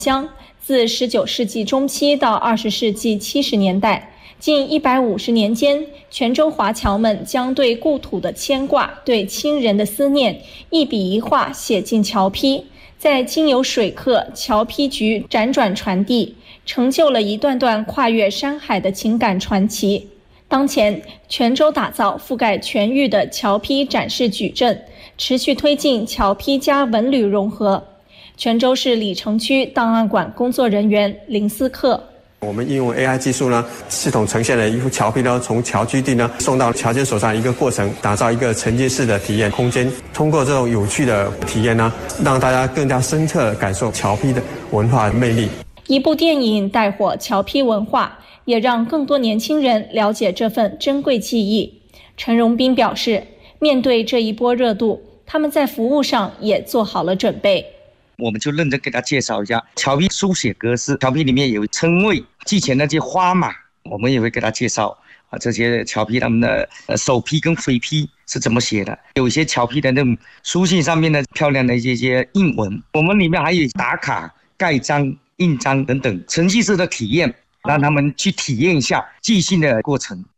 乡自19世纪中期到20世纪70年代，近150年间，泉州华侨们将对故土的牵挂、对亲人的思念，一笔一画写进侨批，再经由水客、侨批局辗转传递，成就了一段段跨越山海的情感传奇。当前，泉州打造覆盖全域的侨批展示矩阵，持续推进侨批加文旅融合。泉州市鲤城区档案馆工作人员林思克： 我们应用 AI 技术呢，系统呈现了一幅侨批呢，从侨居地呢送到侨监手上一个过程，打造一个沉浸式的体验空间。通过这种有趣的体验呢，让大家更加深刻地感受侨批的文化魅力。 一部电影带火侨批文化，也让更多年轻人了解这份珍贵记忆。陈荣斌表示，面对这一波热度，他们在服务上也做好了准备。 我们就认真给他介绍一下侨批书写格式，侨批里面有称谓，记前那些花码，我们也会给他介绍这些侨批他们的首批跟尾批是怎么写的，有一些侨批的那种书信上面的漂亮的一些印文，我们里面还有打卡、盖章、印章等等程序式的体验，让他们去体验一下寄信的过程。